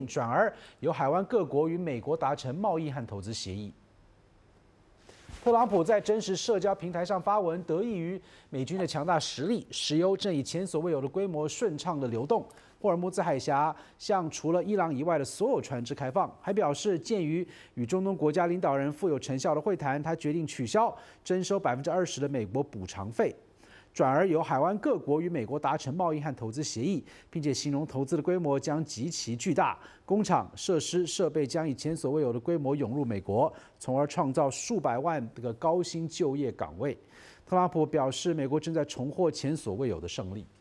转而由海湾各国与美国达成贸易和投资协议。特朗普在真实社交平台上发文，得益于美军的强大实力，石油正以前所未有的规模顺畅的流动。霍尔木兹海峡向除了伊朗以外的所有船只开放，还表示，鉴于与中东国家领导人富有成效的会谈，他决定取消征收20%的美国补偿费。转而由海湾各国与美国达成贸易和投资协议，并且形容投资的规模将极其巨大，工厂、设施、设备将以前所未有的规模涌入美国，从而创造数百万个高薪就业岗位。特朗普表示，美国正在重获前所未有的胜利。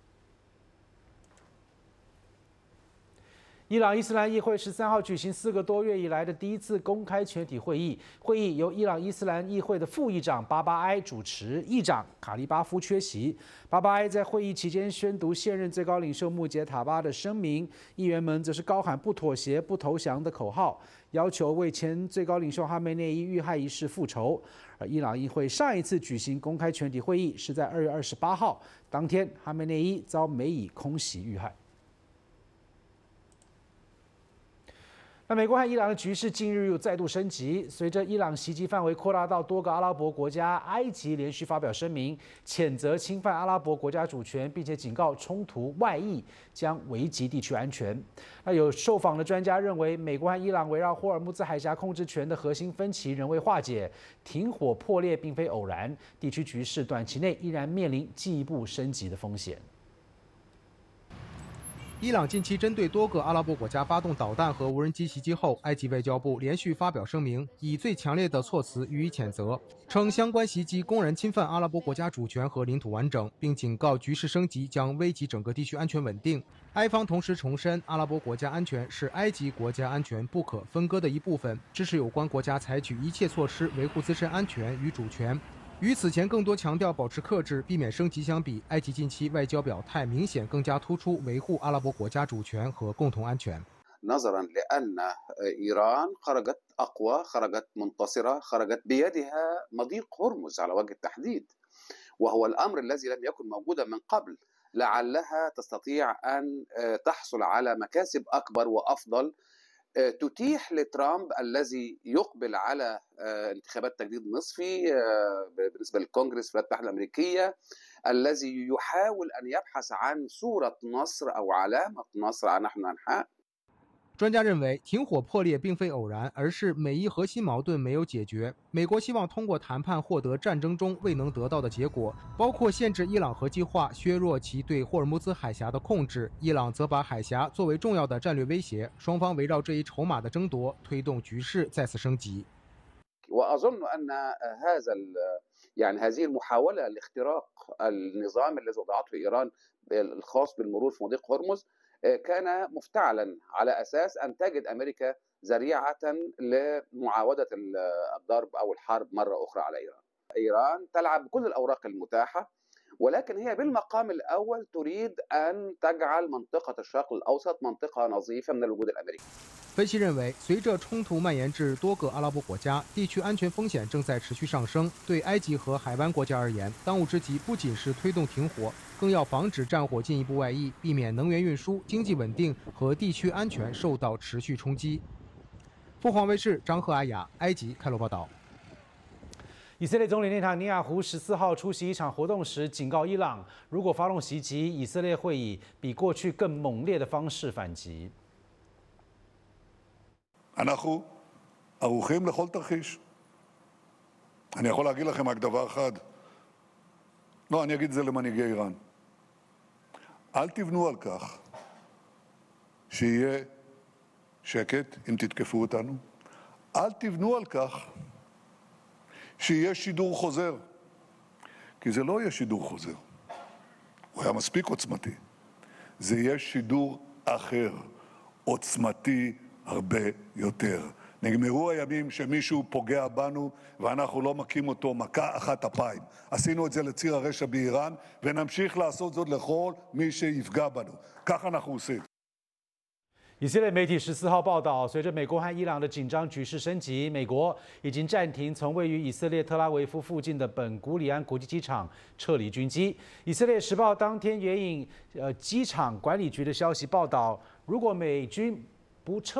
伊朗伊斯兰议会13号举行4个多月以来的第一次公开全体会议，会议由伊朗伊斯兰议会的副议长巴巴埃主持，议长卡利巴夫缺席。巴巴埃在会议期间宣读现任最高领袖穆杰塔巴的声明，议员们则是高喊不妥协、不投降的口号，要求为前最高领袖哈梅内伊遇害一事复仇。而伊朗议会上一次举行公开全体会议是在2月28号，当天哈梅内伊遭美以空袭遇害。那美国和伊朗的局势近日又再度升级，随着伊朗袭击范围扩大到多个阿拉伯国家，埃及连续发表声明，谴责侵犯阿拉伯国家主权，并且警告冲突外溢将危及地区安全。那有受访的专家认为，美国和伊朗围绕霍尔木兹海峡控制权的核心分歧仍未化解，停火破裂并非偶然，地区局势短期内依然面临进一步升级的风险。 伊朗近期针对多个阿拉伯国家发动导弹和无人机袭击后，埃及外交部连续发表声明，以最强烈的措辞予以谴责，称相关袭击公然侵犯阿拉伯国家主权和领土完整，并警告局势升级将危及整个地区安全稳定。埃方同时重申，阿拉伯国家安全是埃及国家安全不可分割的一部分，支持有关国家采取一切措施维护自身安全与主权。与此前更多强调保持克制、避免升级相比，埃及近期外交表态明显更加突出维护阿拉伯国家主权和共同安全。 نظرا لأن إيران خرجت أقوى، خرجت منتصرة، خرجت بيدها مضيق هرمز على وجه التحديد، وهو الأمر الذي لم يكن موجودا من قبل. لعلها تستطيع أن تحصل على مكاسب أكبر وأفضل تتيح لترامب الذي يقبل على انتخابات تجديد نصفي بالنسبة للكونغرس في الولايات المتحدة الأمريكية الذي يحاول أن يبحث عن صورة نصر أو علامة نصر على نحو أنحاء。 专家认为，停火破裂并非偶然，而是美伊核心矛盾没有解决。美国希望通过谈判获得战争中未能得到的结果，包括限制伊朗核计划、削弱其对霍尔木兹海峡的控制。伊朗则把海峡作为重要的战略威胁，双方围绕这一筹码的争夺，推动局势再次升级。 وأظن أن هذه المحاولة لاختراق النظام الذي وضعته إيران الخاص بالمرور في مضيق هرمز كان مفتعلا على أساس أن تجد أمريكا ذريعة لمعاودة الضرب أو الحرب مرة أخرى على إيران. إيران تلعب بكل الأوراق المتاحة، ولكن هي بالمقام الأول تريد أن تجعل منطقة الشرق الأوسط منطقة نظيفة من الوجود الأمريكي。 分析认为，随着冲突蔓延至多个阿拉伯国家，地区安全风险正在持续上升。对埃及和海湾国家而言，当务之急不仅是推动停火，更要防止战火进一步外溢，避免能源运输、经济稳定和地区安全受到持续冲击。凤凰卫视张赫阿雅，埃及开罗报道。 以色列总理内塔尼亚胡14号出席一场活动时，警告伊朗，如果发动袭击，以色列会以比过去更猛烈的方式反击。 אנחנו ערוכים לכל תרחיש. אני יכול להגיד לכם רק דבר אחד. לא, אני אגיד את זה למנהיגי איראן. אל תבנו על כך שיהיה שקט אם תתקפו אותנו. אל תבנו על כך שיהיה שידור חוזר. כי זה לא יהיה שידור חוזר. הוא היה מספיק עוצמתי. זה יהיה שידור אחר, עוצמתי, הרבה יותר. נגמרו הימים שמישהו פוגע בנו ואנחנו לא מכים אותו מכה אחת אפיים. עשינו את זה לציר הרשע באיראן ונמשיך לעשות זאת לכל מי שיפגע בנו. כך אנחנו עושים. 以色列媒体14号报道，随着美国和伊朗的紧张局势升级，美国已经暂停从位于以色列特拉维夫附近的本古里安国际机场撤离军机。以色列时报当天援引机场管理局的消息报道，如果美军不撤。